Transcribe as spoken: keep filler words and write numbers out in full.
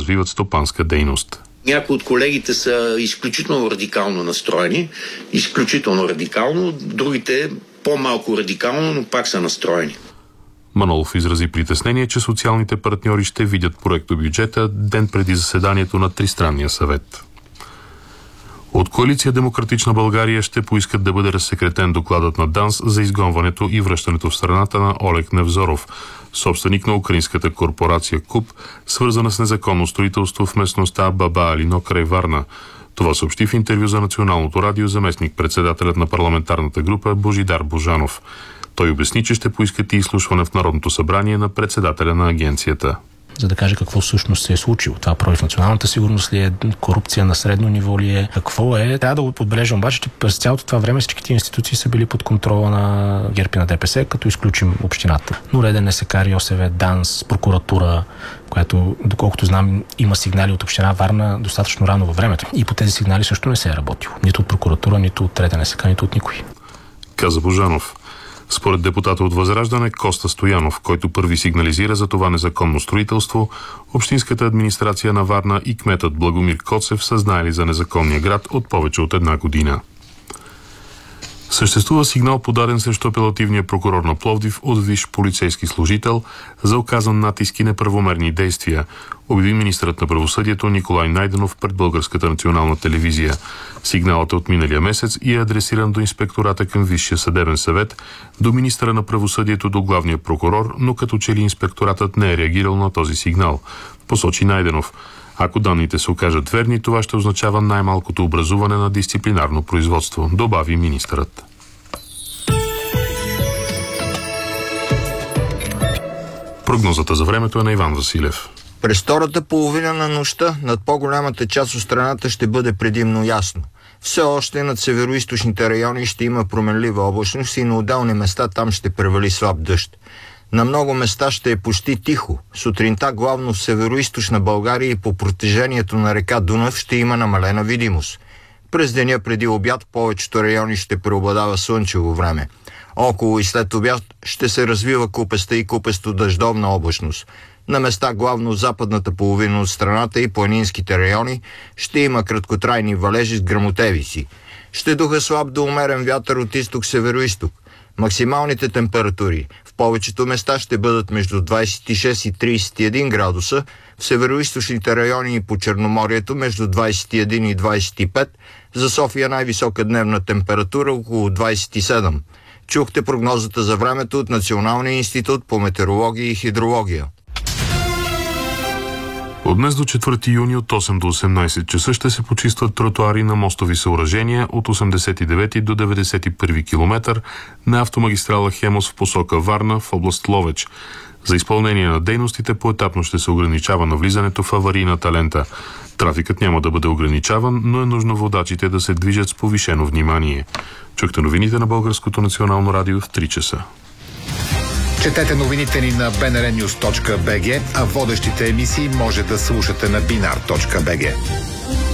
развиват стопанска дейност. Някои от колегите са изключително радикално настроени, изключително радикално, другите по-малко радикално, но пак са настроени. Манолов изрази притеснение, че социалните партньори ще видят проектобюджета ден преди заседанието на Тристранния съвет. От Коалиция Демократична България ще поискат да бъде разсекретен докладът на ДАНС за изгонването и връщането в страната на Олег Невзоров, собственик на украинската корпорация КУП, свързана с незаконно строителство в местността Баба Алино край Варна. Това съобщи в интервю за Националното радио заместник-председателят на парламентарната група Божидар Божанов. Той обясни, че ще поискат и изслушване в Народното събрание на председателя на агенцията. За да каже какво всъщност се е случило. Това против националната сигурност ли е, корупция на средно ниво ли е, какво е. Трябва да го подбележим обаче, че през цялото това време всичките институции са били под контрола на ГЕРБ и на ДПС, като изключим общината. Но реден НСК, РИОСВ, ДАНС, прокуратура, която, доколкото знам, има сигнали от община Варна достатъчно рано във времето. И по тези сигнали също не се е работило. Нито от прокуратура, нито от реден НСК, нито от никой. Каза Божанов. Според депутата от Възраждане Коста Стоянов, който първи сигнализира за това незаконно строителство, общинската администрация на Варна и кметът Благомир Коцев са знаели за незаконния град от повече от една година. Съществува сигнал, подаден срещу апелативния прокурор на Пловдив от висш полицейски служител за оказан натиск и неправомерни действия, обяви министърът на правосъдието Николай Найденов пред Българската национална телевизия. Сигналът е от миналия месец и е адресиран до инспектората към Висшия съдебен съвет, до министъра на правосъдието, до главния прокурор, но като че ли инспекторатът не е реагирал на този сигнал, посочи Найденов. Ако данните се окажат верни, това ще означава най-малкото образуване на дисциплинарно производство, добави министърът. Прогнозата за времето е на Иван Василев. През втората половина на нощта над по-голямата част от страната ще бъде предимно ясно. Все още над североизточните райони ще има променлива облачност и на отделни места там ще превали слаб дъжд. На много места ще е почти тихо. Сутринта главно в североизточна България и по протежението на река Дунав ще има намалена видимост. През деня преди обяд повечето райони ще преобладава слънчево време. Около и след обяд ще се развива купеста и купесто дъждовна облачност. На места главно в западната половина от страната и планинските райони ще има краткотрайни валежи с гръмотевици. Ще духа слаб до умерен вятър от изток-североизток. Максималните температури в повечето места ще бъдат между двадесет и шест и тридесет и един градуса, в североизточните райони и по Черноморието между двадесет и един и двадесет и пет, за София най-висока дневна температура около двадесет и седем. Чухте прогнозата за времето от Националния институт по метеорология и хидрология. От днес до четвърти юни от осем до осемнадесет часа ще се почистват тротуари на мостови съоръжения от осемдесет и девети до деветдесет и първи километър на автомагистрала Хемос в посока Варна в област Ловеч. За изпълнение на дейностите поетапно ще се ограничава навлизането в аварийната лента. Трафикът няма да бъде ограничаван, но е нужно водачите да се движат с повишено внимание. Чухте новините на Българското национално радио в три часа. Четете новините ни на би ен ар нюз точка би джи, а водещите емисии може да слушате на бинар точка би джи.